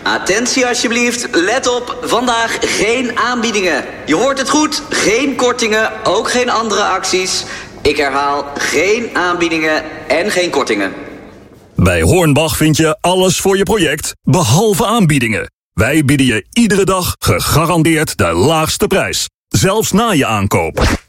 Attentie alsjeblieft, let op, vandaag geen aanbiedingen. Je hoort het goed, geen kortingen, ook geen andere acties. Ik herhaal, geen aanbiedingen en geen kortingen. Bij Hornbach vind je alles voor je project, behalve aanbiedingen. Wij bieden je iedere dag gegarandeerd de laagste prijs. Zelfs na je aankoop.